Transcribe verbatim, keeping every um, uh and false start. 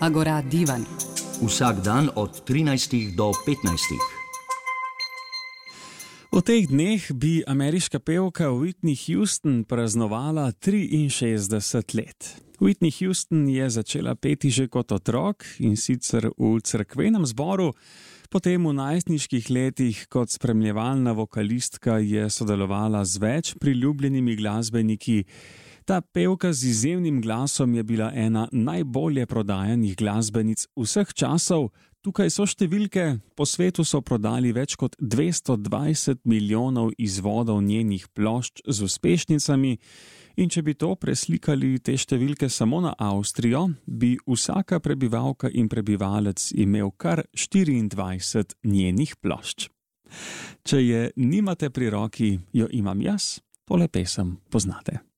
Agora Divan. Vsak dan od trinajstih do petnajstih. V teh dneh bi ameriška pevka Whitney Houston praznovala triinšestdeset let. Whitney Houston je začela peti že kot otrok, in sicer v cerkvenem zboru, potem v najstniških letih kot spremljevalna vokalistka je sodelovala z več priljubljenimi glasbeniki. Ta pevka z izjemnim glasom je bila ena najbolje prodajanih glasbenic vseh časov. Tukaj so številke, po svetu so prodali več kot dvesto dvajset milijonov izvodov njenih plošč z uspešnicami, in če bi to preslikali te številke samo na Avstrijo, bi vsaka prebivalka in prebivalec imel kar štiriindvajset njenih plošč. Če je nimate pri roki, jo imam jaz, tole pesem poznate.